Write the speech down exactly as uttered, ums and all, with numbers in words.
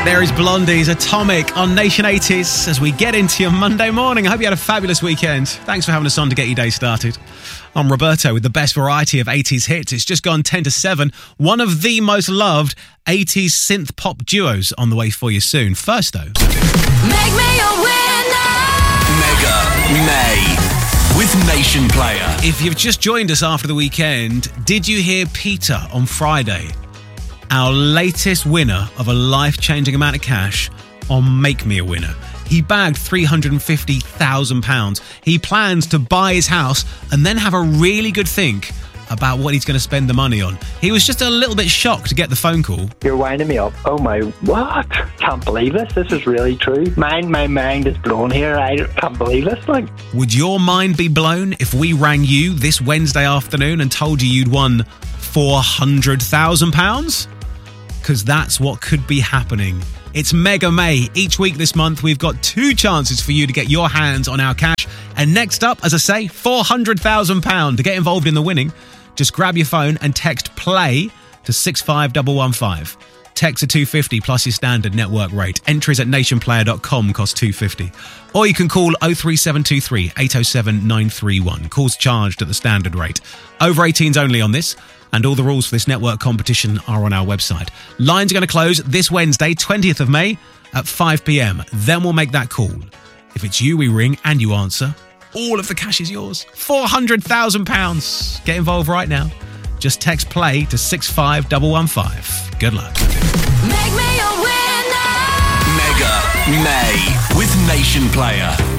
There is Blondie's Atomic on Nation eighties as we get into your Monday morning. I hope you had a fabulous weekend. Thanks for having us on to get your day started. I'm Roberto with the best variety of eighties hits. It's just gone ten to seven. One of the most loved eighties synth pop duos on the way for you soon. First, though. Make me a winner! Mega May with Nation Player. If you've just joined us after the weekend, did you hear Peter on Friday? Our latest winner of a life-changing amount of cash on Make Me a Winner. He bagged three hundred fifty thousand pounds. He plans to buy his house and then have a really good think about what he's going to spend the money on. He was just a little bit shocked to get the phone call. You're winding me up. Oh my, what? Can't believe this. This is really true. Mind, my mind is blown here. I can't believe this. Like, would your mind be blown if we rang you this Wednesday afternoon and told you you'd won four hundred thousand pounds? Because that's what could be happening. It's Mega May. Each week this month, we've got two chances for you to get your hands on our cash. And next up, as I say, four hundred thousand pounds. To get involved in the winning, just grab your phone and text PLAY to six five one one five. Text are two hundred fifty plus your standard network rate. Entries at nationplayer dot com cost two hundred fifty. Or you can call oh three seven two three, eight oh seven, nine three one. Calls charged at the standard rate. Over eighteens only on this. And all the rules for this network competition are on our website. Lines are going to close this Wednesday, twentieth of May at five p.m. Then we'll make that call. If it's you we ring and you answer, all of the cash is yours. four hundred thousand pounds. Get involved right now. Just text PLAY to six five one one five. Good luck. Make me a winner! Mega May with Nation Player.